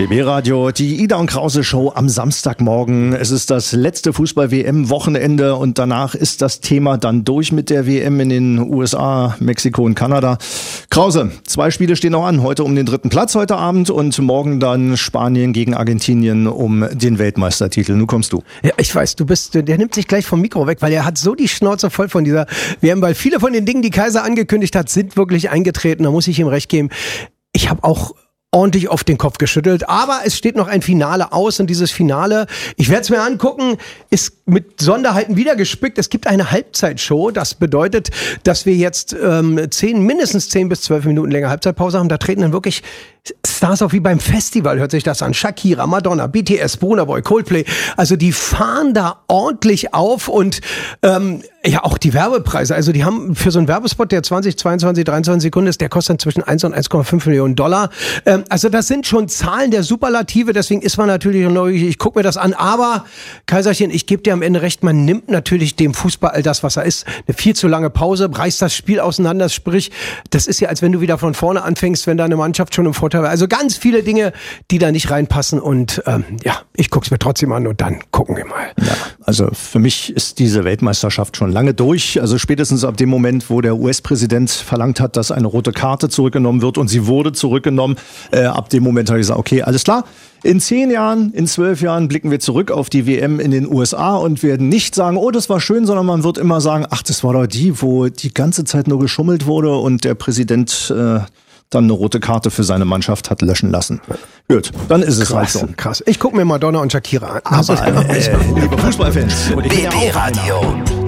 BB Radio, die Ida und Krause Show am Samstagmorgen. Es ist das letzte Fußball-WM-Wochenende und danach ist das Thema dann durch mit der WM in den USA, Mexiko und Kanada. Krause, 2 Spiele stehen noch an. Heute um den 3. Platz heute Abend und morgen dann Spanien gegen Argentinien um den Weltmeistertitel. Nun kommst du. Ja, ich weiß, der nimmt sich gleich vom Mikro weg, weil er hat so die Schnauze voll von dieser WM, weil viele von den Dingen, die Kaiser angekündigt hat, sind wirklich eingetreten. Da muss ich ihm recht geben. Ich habe auch ordentlich auf den Kopf geschüttelt, aber es steht noch ein Finale aus und dieses Finale, ich werde es mir angucken, ist mit Sonderheiten wieder gespickt. Es gibt eine Halbzeitshow, das bedeutet, dass wir jetzt mindestens 10 bis 12 Minuten länger Halbzeitpause haben. Da treten dann wirklich Stars auf wie beim Festival, hört sich das an. Shakira, Madonna, BTS, Burna Boy, Coldplay. Also die fahren da ordentlich auf und ja, auch die Werbepreise. Also die haben für so einen Werbespot, der 20, 22, 23 Sekunden ist, der kostet zwischen 1 und 1,5 Millionen $. Also das sind schon Zahlen der Superlative, deswegen ist man natürlich neugierig, ich gucke mir das an, aber Kaiserchen, ich gebe dir am Ende recht, man nimmt natürlich dem Fußball all das, was er ist. Eine viel zu lange Pause, reißt das Spiel auseinander, sprich, das ist ja, als wenn du wieder von vorne anfängst, wenn deine Mannschaft schon im Vorteil war. Also ganz viele Dinge, die da nicht reinpassen und ja, ich gucke es mir trotzdem an und dann gucken wir mal. Ja, also für mich ist diese Weltmeisterschaft schon lange durch. Also spätestens ab dem Moment, wo der US-Präsident verlangt hat, dass eine rote Karte zurückgenommen wird und sie wurde zurückgenommen, ab dem Moment habe ich gesagt, okay, alles klar. In 10 Jahren, in 12 Jahren blicken wir zurück auf die WM in den USA und werden nicht sagen, oh, das war schön, sondern man wird immer sagen, ach, das war doch die, wo die ganze Zeit nur geschummelt wurde und der Präsident dann eine rote Karte für seine Mannschaft hat löschen lassen. Gut, dann ist es halt so. Krass. Ich gucke mir Madonna und Shakira an. Aber, liebe Fußballfans. BB Radio.